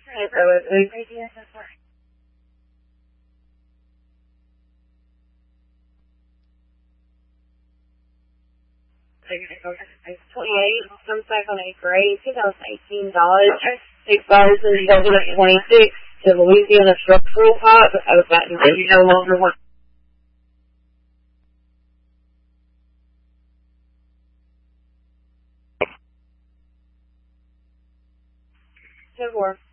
Hey, bear with me. It's 28, some cycle on April 8, 2018 Dodge, expires in 2026 to Louisiana Structural Pipe. I was about to say you no longer want. So,